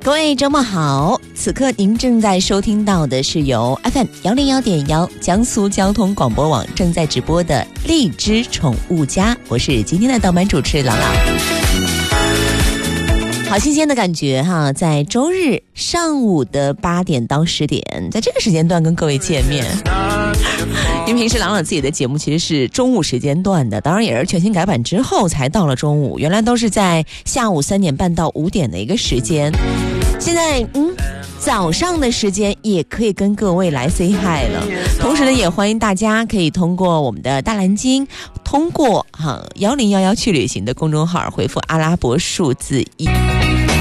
各位周末好，此刻您正在收听到的是由 FM101.1江苏交通广播网正在直播的荔枝宠物家，我是今天的当班主持郎朗。好新鲜的感觉哈，在周日上午的8点到10点，在这个时间段跟各位见面。因为平时朗朗自己的节目其实是中午时间段的，当然也是全新改版之后才到了中午，原来都是在下午3点半到5点的一个时间。现在早上的时间也可以跟各位来 say hi 了。同时呢，也欢迎大家可以通过我们的大蓝鲸，通过1011去旅行的公众号回复阿拉伯数字1。